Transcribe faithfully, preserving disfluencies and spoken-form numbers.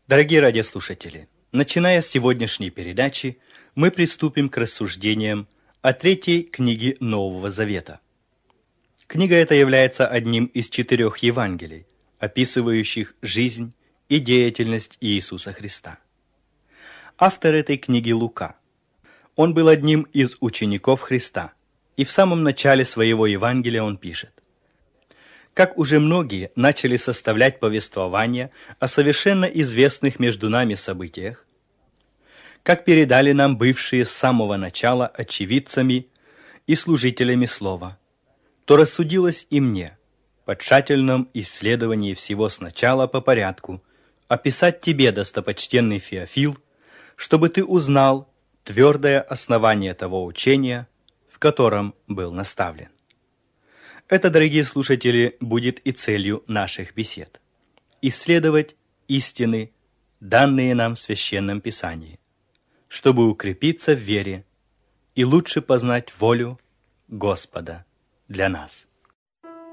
Дорогие радиослушатели, начиная с сегодняшней передачи, мы приступим к рассуждениям о третьей книге Нового Завета. Книга эта является одним из четырех Евангелий, описывающих жизнь и деятельность Иисуса Христа. Автор этой книги Лука. Он был одним из учеников Христа, и в самом начале своего Евангелия он пишет: «Как уже многие начали составлять повествования о совершенно известных между нами событиях, как передали нам бывшие с самого начала очевидцами и служителями слова, то рассудилось и мне, по тщательном исследовании всего сначала по порядку, описать тебе, достопочтенный Феофил, чтобы ты узнал твердое основание того учения, в котором был наставлен». Это, дорогие слушатели, будет и целью наших бесед. Исследовать истины, данные нам в Священном Писании, чтобы укрепиться в вере и лучше познать волю Господа для нас.